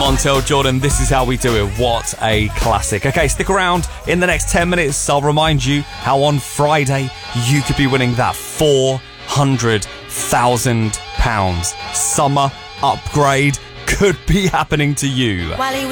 Until Jordan, This Is How We Do It. What a classic. Okay, stick around. In the next 10 minutes, I'll remind you how on Friday you could be winning that £400,000 summer upgrade could be happening to you.